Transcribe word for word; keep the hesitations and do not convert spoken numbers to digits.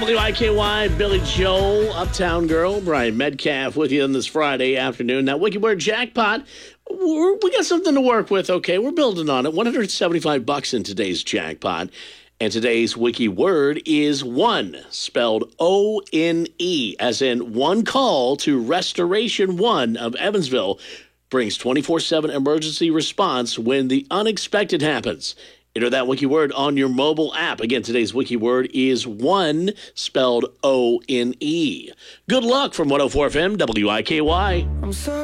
W I K Y, Billy Joel, Uptown Girl, Brian Metcalf with you on this Friday afternoon. That Wiki Word jackpot, we're, we got something to work with, okay? We're building on it. one hundred seventy-five bucks in today's jackpot. And today's Wiki Word is one, spelled O N E, as in one call to Restoration One of Evansville brings twenty-four seven emergency response when the unexpected happens. Enter that Wiki Word on your mobile app. Again, today's Wiki Word is one, spelled O N E. Good luck from one oh four F M W I K Y. I'm sorry.